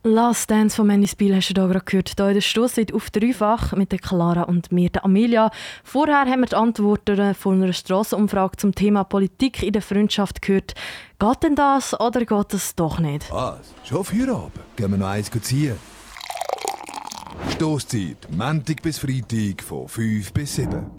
Last Dance von Mandy Spiel hast du hier gerade gehört. Hier in der Stosszeit auf dreifach mit der Clara und mir, der Amelia. Vorher haben wir die Antworten von einer Strassenumfrage zum Thema Politik in der Freundschaft gehört. Geht denn das oder geht das doch nicht? Was? Schon Feierabend? Gehen wir noch eins ziehen? Stosszeit, Montag bis Freitag von 5 bis 7.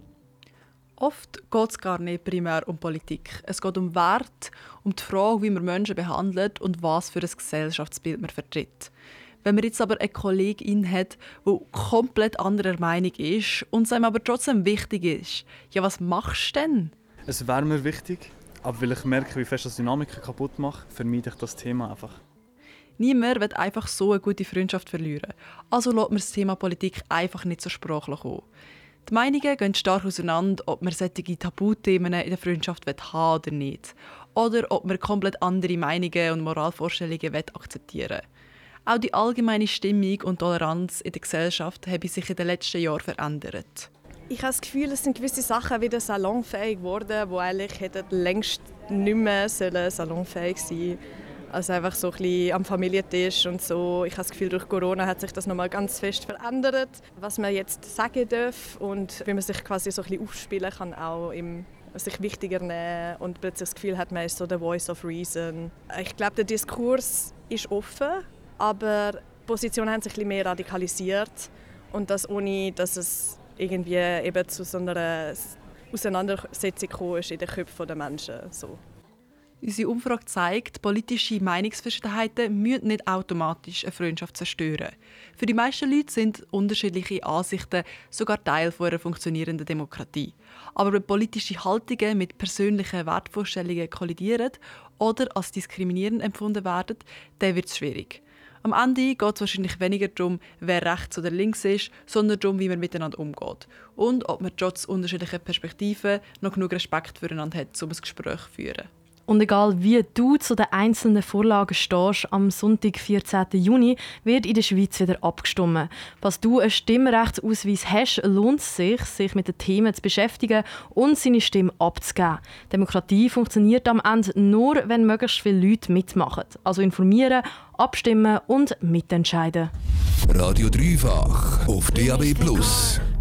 Oft geht es gar nicht primär um Politik. Es geht um Wert, um die Frage, wie man Menschen behandelt und was für ein Gesellschaftsbild man vertritt. Wenn man jetzt aber eine Kollegin hat, die komplett anderer Meinung ist und es einem aber trotzdem wichtig ist, ja, was machst du denn? Es wäre mir wichtig, aber weil ich merke, wie fest das Dynamiken kaputt macht, vermeide ich das Thema einfach. Niemand will einfach so eine gute Freundschaft verlieren. Also lässt man das Thema Politik einfach nicht zur Sprache kommen. Die Meinungen gehen stark auseinander, ob man solche Tabuthemen in der Freundschaft haben oder nicht. Oder ob man komplett andere Meinungen und Moralvorstellungen akzeptieren will. Auch die allgemeine Stimmung und Toleranz in der Gesellschaft haben sich in den letzten Jahren verändert. Ich habe das Gefühl, es sind gewisse Sachen wieder salonfähig geworden, die eigentlich längst nicht mehr salonfähig sein sollen. Also einfach so ein bisschen am Familientisch und so. Ich habe das Gefühl, durch Corona hat sich das nochmal ganz fest verändert. Was man jetzt sagen darf und wie man sich quasi so ein bisschen aufspielen kann, auch im sich wichtiger nehmen und plötzlich das Gefühl hat, man ist so der Voice of Reason. Ich glaube, der Diskurs ist offen, aber die Positionen haben sich ein bisschen mehr radikalisiert und das ohne, dass es irgendwie eben zu so einer Auseinandersetzung gekommen ist in den Köpfen der Menschen. So. Unsere Umfrage zeigt, politische Meinungsverschiedenheiten müssen nicht automatisch eine Freundschaft zerstören. Für die meisten Leute sind unterschiedliche Ansichten sogar Teil einer funktionierenden Demokratie. Aber wenn politische Haltungen mit persönlichen Wertvorstellungen kollidieren oder als diskriminierend empfunden werden, dann wird es schwierig. Am Ende geht es wahrscheinlich weniger darum, wer rechts oder links ist, sondern darum, wie man miteinander umgeht. Und ob man trotz unterschiedlicher Perspektiven noch genug Respekt füreinander hat, um ein Gespräch zu führen. Und egal wie du zu den einzelnen Vorlagen stehst, am Sonntag, 14. Juni, wird in der Schweiz wieder abgestimmt. Falls du einen Stimmrechtsausweis hast, lohnt es sich mit den Themen zu beschäftigen und seine Stimme abzugeben. Demokratie funktioniert am Ende nur, wenn möglichst viele Leute mitmachen. Also informieren, abstimmen und mitentscheiden. Radio Dreifach auf DAB+.